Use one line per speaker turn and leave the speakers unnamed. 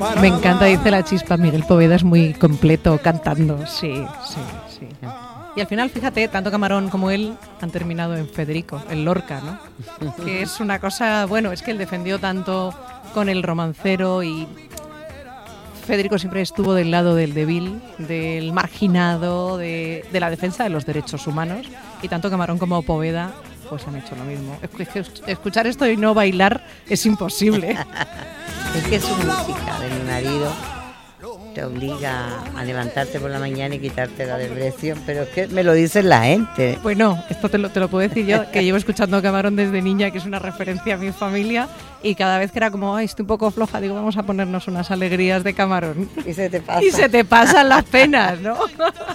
Me encanta, dice la Chispa, Miguel Poveda es muy completo cantando. Sí. Y al final, fíjate, tanto Camarón como él han terminado en Federico, en Lorca, ¿no? Que es una cosa, bueno, es que él defendió tanto con el romancero y Federico siempre estuvo del lado del débil, del marginado, de la defensa de los derechos humanos, y tanto Camarón como Poveda pues han hecho lo mismo. Escuchar esto y no bailar es imposible.
Es que su música del marido te obliga a levantarte por la mañana y quitarte la depresión, pero es que me lo dice la gente.
Bueno, esto te lo puedo decir yo, que llevo escuchando a Camarón desde niña, que es una referencia a mi familia, y cada vez que era como, ay, estoy un poco floja, digo, vamos a ponernos unas alegrías de Camarón.
Y se te pasa.
Y se te pasan las penas, ¿no?